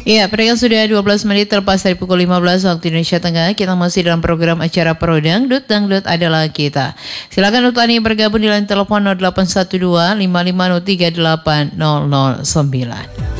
Iya, mereka sudah 12 menit terlepas dari pukul 15 waktu Indonesia Tengah. Kita masih dalam program acara Pro Dangdut, Dangdut adalah kita. Silakan untuk Anda bergabung di line telepon 0812 5503 8009.